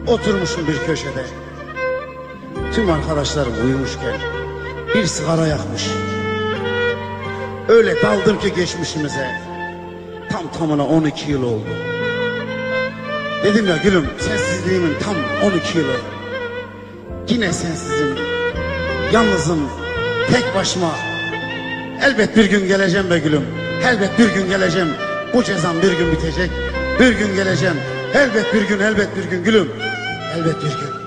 Oturmuşum bir köşede. Tüm arkadaşlarım uyumuşken bir sigara yakmış. Öyle daldım ki geçmişimize. Tam tamına 12 yıl oldu. Dedim ya gülüm, sensizliğimin tam 12 yılı. Yine sensizim, yalnızım, tek başıma. Elbet bir gün geleceğim be gülüm. Elbet bir gün geleceğim. Bu cezam bir gün bitecek. Bir gün geleceğim. Elbet bir gün, elbet bir gün gülüm. Elbet bir gün.